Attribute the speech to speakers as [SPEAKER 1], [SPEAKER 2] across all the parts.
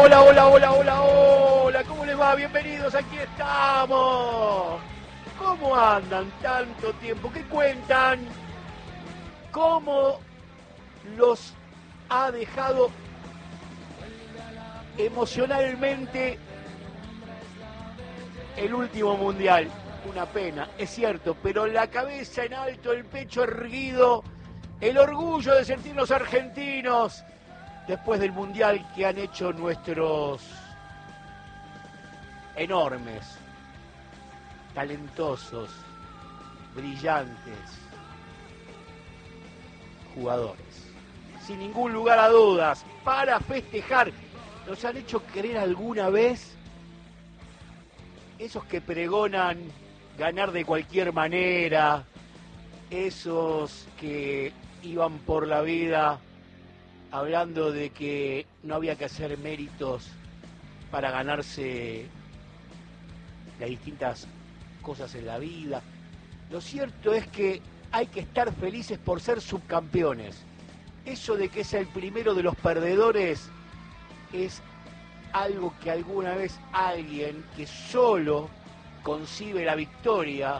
[SPEAKER 1] hola, hola, hola, hola, hola, ¿cómo les va? Bienvenidos, aquí estamos. ¿Cómo andan tanto tiempo? ¿Qué cuentan? ¿Cómo los ha dejado emocionalmente el último mundial? Una pena, es cierto, pero la cabeza en alto, el pecho erguido, el orgullo de sentirnos argentinos después del mundial que han hecho nuestros enormes, talentosos, brillantes jugadores. Sin ningún lugar a dudas, para festejar, ¿nos han hecho creer alguna vez esos que pregonan ganar de cualquier manera, esos que iban por la vida hablando de que no había que hacer méritos para ganarse las distintas cosas en la vida? Lo cierto es que hay que estar felices por ser subcampeones. Eso de que es el primero de los perdedores es algo que alguna vez alguien que solo concibe la victoria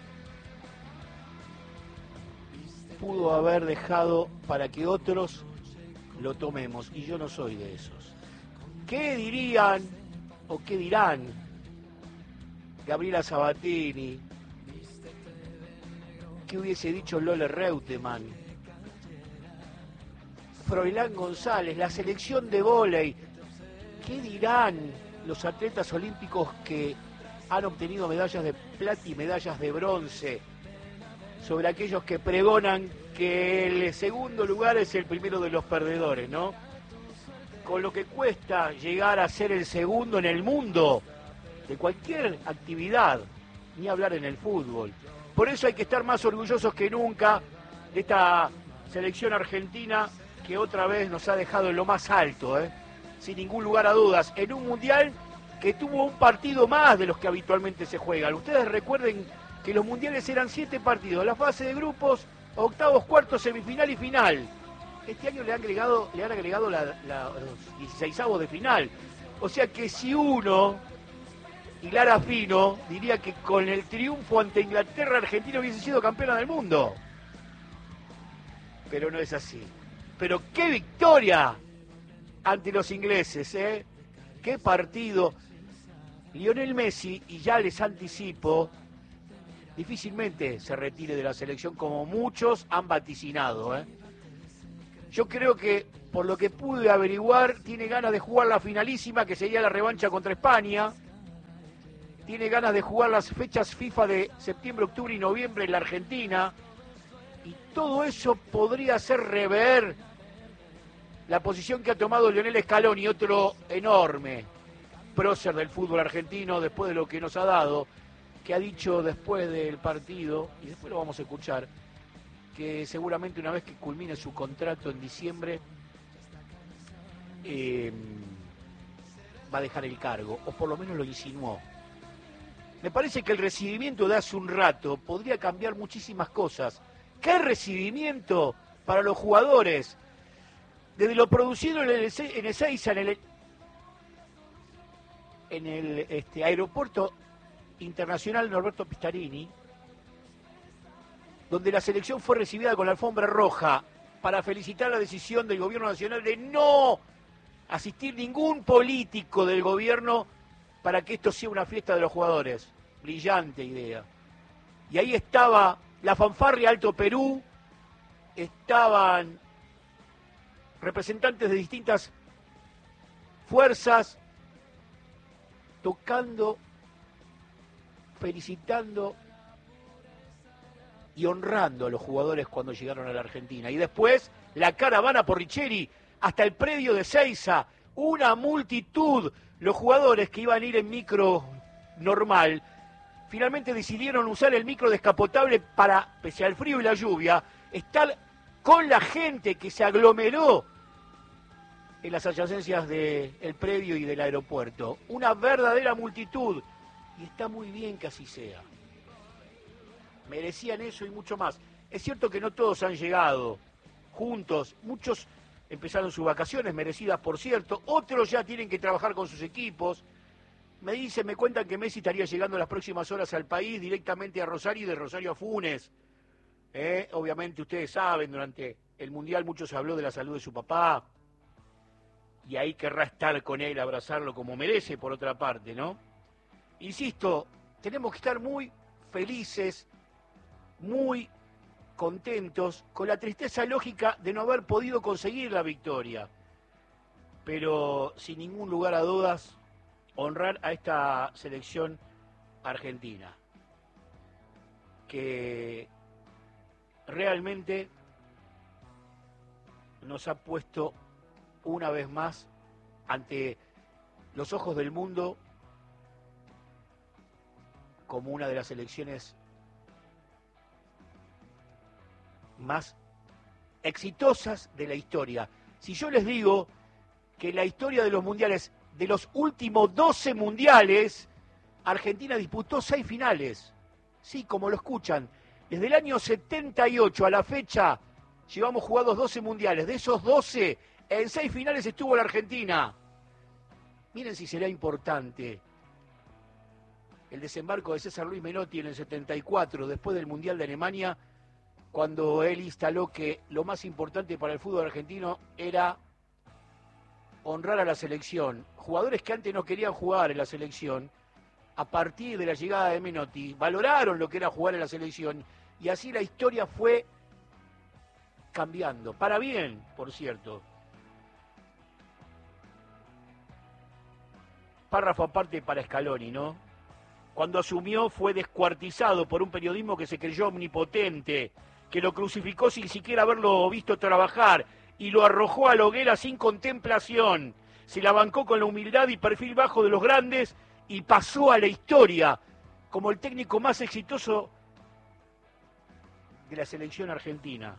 [SPEAKER 1] pudo haber dejado para que otros lo tomemos, y yo no soy de esos. ¿Qué dirían o qué dirán Gabriela Sabatini? ¿Qué hubiese dicho Lola Reutemann? Froilán González, la selección de vóley. ¿Qué dirán los atletas olímpicos que han obtenido medallas de plata y medallas de bronce sobre aquellos que pregonan que el segundo lugar es el primero de los perdedores, ¿no? Con lo que cuesta llegar a ser el segundo en el mundo de cualquier actividad, ni hablar en el fútbol. Por eso hay que estar más orgullosos que nunca de esta selección argentina que otra vez nos ha dejado en lo más alto, sin ningún lugar a dudas, en un mundial que tuvo un partido más de los que habitualmente se juegan. Ustedes recuerden que los mundiales eran 7 partidos, la fase de grupos, octavos, cuartos, semifinal y final. Este año le han agregado los 16avos de final. O sea que si uno hilara fino, diría que con el triunfo ante Inglaterra, Argentina hubiese sido campeona del mundo. Pero no es así. Pero qué victoria ante los ingleses, ¿eh? Qué partido. Lionel Messi, y ya les anticipo, difícilmente se retire de la selección como muchos han vaticinado, ¿eh? Yo creo que, por lo que pude averiguar, tiene ganas de jugar la finalísima, que sería la revancha contra España. Tiene ganas de jugar las fechas FIFA de septiembre, octubre y noviembre en la Argentina. Y todo eso podría hacer rever la posición que ha tomado Lionel Scaloni, otro enorme prócer del fútbol argentino, después de lo que nos ha dado, que ha dicho después del partido, y después lo vamos a escuchar, que seguramente una vez que culmine su contrato en diciembre, va a dejar el cargo, o por lo menos lo insinuó. Me parece que el recibimiento de hace un rato podría cambiar muchísimas cosas. ¿Qué recibimiento para los jugadores? Desde lo producido en Ezeiza, en el aeropuerto internacional Norberto Pistarini, donde la selección fue recibida con la alfombra roja para felicitar la decisión del gobierno nacional de no asistir ningún político del gobierno para que esto sea una fiesta de los jugadores. Brillante idea. Y ahí estaba la fanfarria Alto Perú, estaban representantes de distintas fuerzas tocando, felicitando y honrando a los jugadores cuando llegaron a la Argentina. Y después la caravana Porricheri hasta el predio de Ezeiza, una multitud. Los jugadores que iban a ir en micro normal finalmente decidieron usar el micro descapotable para, pese al frío y la lluvia, estar con la gente que se aglomeró en las adyacencias del predio y del aeropuerto. Una verdadera multitud. Y está muy bien que así sea. Merecían eso y mucho más. Es cierto que no todos han llegado juntos. Muchos empezaron sus vacaciones, merecidas por cierto, otros ya tienen que trabajar con sus equipos. Me cuentan que Messi estaría llegando las próximas horas al país, directamente a Rosario y de Rosario a Funes. Obviamente ustedes saben, durante el Mundial mucho se habló de la salud de su papá, y ahí querrá estar con él, abrazarlo como merece, por otra parte, ¿no? Insisto, tenemos que estar muy felices, muy contentos, con la tristeza lógica de no haber podido conseguir la victoria. Pero sin ningún lugar a dudas, honrar a esta selección argentina, que realmente nos ha puesto una vez más ante los ojos del mundo como una de las selecciones más exitosas de la historia. Si yo les digo que la historia de los mundiales, de los últimos 12 mundiales, Argentina disputó 6 finales. Sí, como lo escuchan. Desde el año 78 a la fecha, llevamos jugados 12 mundiales. De esos 12, en 6 finales estuvo la Argentina. Miren si será importante el desembarco de César Luis Menotti en el 74, después del Mundial de Alemania, cuando él instaló que lo más importante para el fútbol argentino era honrar a la selección. Jugadores que antes no querían jugar en la selección, a partir de la llegada de Menotti, valoraron lo que era jugar en la selección, y así la historia fue cambiando, para bien, por cierto. Párrafo aparte para Scaloni, ¿no? Cuando asumió fue descuartizado por un periodismo que se creyó omnipotente, que lo crucificó sin siquiera haberlo visto trabajar y lo arrojó a la hoguera sin contemplación. Se la bancó con la humildad y perfil bajo de los grandes y pasó a la historia como el técnico más exitoso de la selección argentina.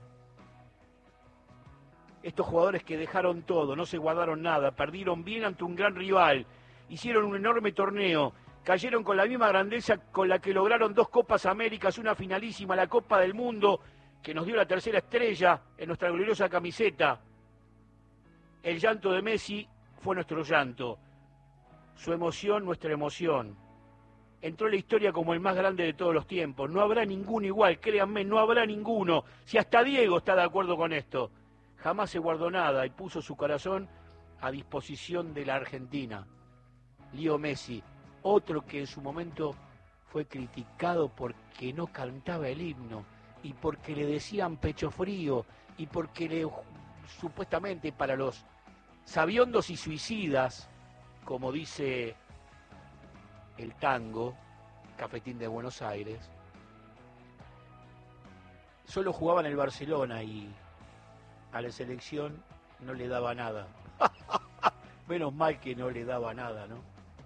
[SPEAKER 1] Estos jugadores que dejaron todo, no se guardaron nada, perdieron bien ante un gran rival, hicieron un enorme torneo, cayeron con la misma grandeza con la que lograron 2 Copas Américas, una finalísima, la Copa del Mundo, que nos dio la tercera estrella en nuestra gloriosa camiseta. El llanto de Messi fue nuestro llanto, su emoción nuestra emoción. Entró en la historia como el más grande de todos los tiempos. No habrá ninguno igual, créanme, no habrá ninguno. Si hasta Diego está de acuerdo con esto. Jamás se guardó nada y puso su corazón a disposición de la Argentina. Leo Messi, otro que en su momento fue criticado porque no cantaba el himno y porque le decían pecho frío y porque supuestamente para los sabiondos y suicidas, como dice el tango, Cafetín de Buenos Aires, solo jugaba en el Barcelona y a la selección no le daba nada. Menos mal que no le daba nada, ¿no?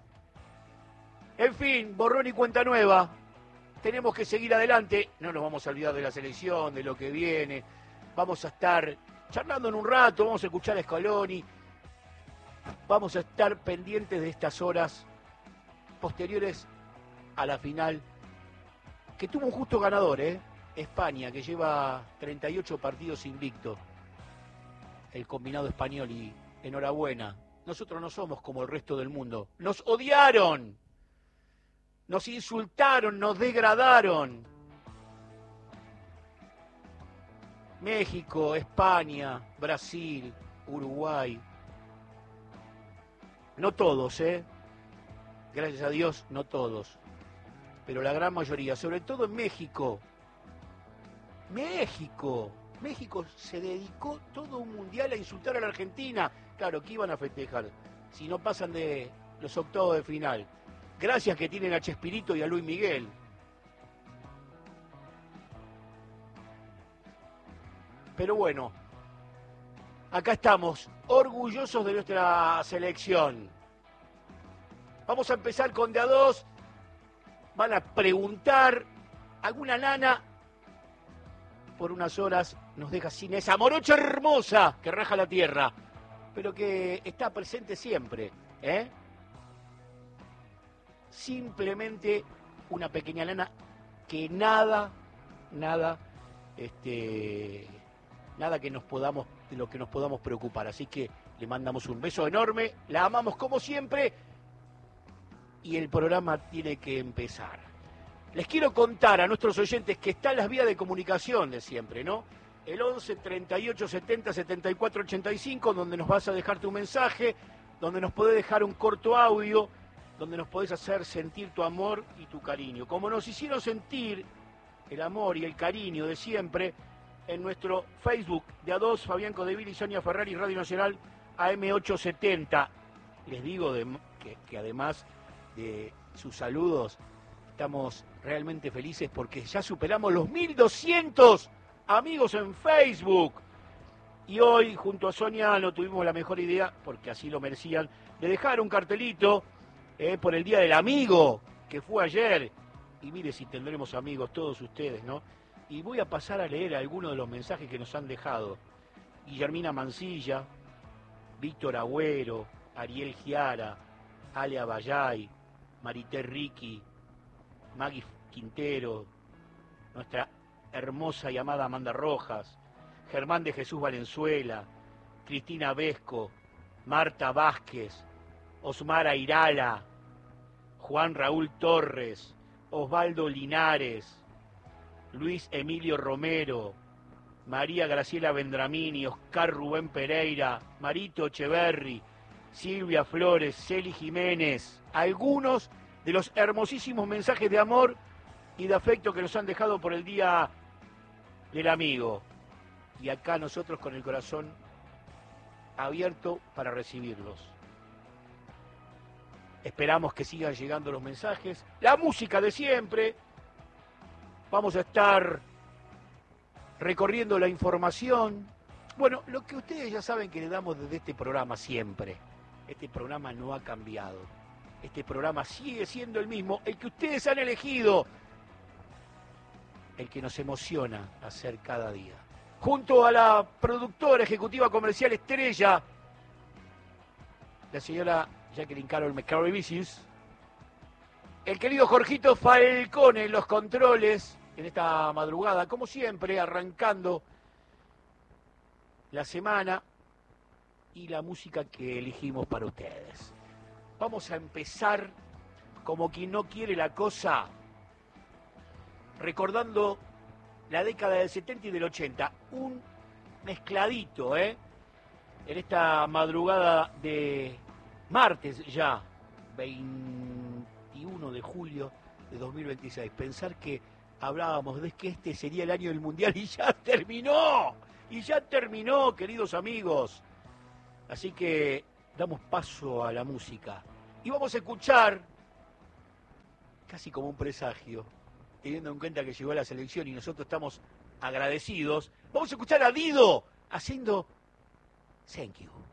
[SPEAKER 1] En fin, borrón y cuenta nueva. Tenemos que seguir adelante. No nos vamos a olvidar de la selección, de lo que viene. Vamos a estar charlando en un rato, vamos a escuchar a Scaloni. Vamos a estar pendientes de estas horas posteriores a la final, que tuvo un justo ganador, España, que lleva 38 partidos invicto, el combinado español, y enhorabuena. Nosotros no somos como el resto del mundo. Nos odiaron, nos insultaron, nos degradaron. México, España, Brasil, Uruguay. No todos, gracias a Dios, no todos. Pero la gran mayoría, sobre todo en México. México se dedicó todo un mundial a insultar a la Argentina. Claro, ¿qué iban a festejar si no pasan de los octavos de final? Gracias que tienen a Chespirito y a Luis Miguel. Pero bueno, acá estamos, orgullosos de nuestra selección. Vamos a empezar con de a dos. Van a preguntar. Alguna nana por unas horas nos deja sin esa morocha hermosa que raja la tierra, pero que está presente siempre, Simplemente una pequeña nana que nada que nos podamos de lo que nos podamos preocupar. Así que le mandamos un beso enorme, la amamos como siempre y el programa tiene que empezar. Les quiero contar a nuestros oyentes que están las vías de comunicación de siempre, ¿no? El 11 38 70 74 85, donde nos vas a dejar tu mensaje, donde nos podés dejar un corto audio, donde nos podés hacer sentir tu amor y tu cariño. Como nos hicieron sentir el amor y el cariño de siempre en nuestro Facebook de A2, Fabián Codeville y Sonia Ferrari, Radio Nacional AM870. Les digo que además de sus saludos, estamos realmente felices porque ya superamos los 1200 amigos en Facebook. Y hoy, junto a Sonia, no tuvimos la mejor idea, porque así lo merecían, de dejar un cartelito por el Día del Amigo, que fue ayer. Y mire si tendremos amigos todos ustedes, ¿no? Y voy a pasar a leer algunos de los mensajes que nos han dejado. Guillermina Mancilla, Víctor Agüero, Ariel Giara, Ale Abayay, Marité Ricky, Maggie Quintero, nuestra hermosa y amada Amanda Rojas, Germán de Jesús Valenzuela, Cristina Vesco, Marta Vázquez, Osmara Irala, Juan Raúl Torres, Osvaldo Linares, Luis Emilio Romero, María Graciela Vendramini, Oscar Rubén Pereira, Marito Echeverri, Silvia Flores, Celi Jiménez, algunos de los hermosísimos mensajes de amor y de afecto que nos han dejado por el Día del Amigo. Y acá nosotros con el corazón abierto para recibirlos. Esperamos que sigan llegando los mensajes. La música de siempre. Vamos a estar recorriendo la información. Bueno, lo que ustedes ya saben que le damos desde este programa siempre. Este programa no ha cambiado. Este programa sigue siendo el mismo, el que ustedes han elegido, el que nos emociona hacer cada día. Junto a la productora ejecutiva comercial estrella, la señora Jacqueline Carol McCarry-Vicis, el querido Jorgito Falcone en los controles, en esta madrugada, como siempre, arrancando la semana y la música que elegimos para ustedes. Vamos a empezar como quien no quiere la cosa, recordando la década del 70 y del 80, un mezcladito, en esta madrugada de martes ya, 21 de julio de 2026. Pensar que hablábamos de que este sería el año del Mundial y ya terminó, queridos amigos. Así que damos paso a la música y vamos a escuchar, casi como un presagio, teniendo en cuenta que llegó la selección y nosotros estamos agradecidos, vamos a escuchar a Dido haciendo Thank You.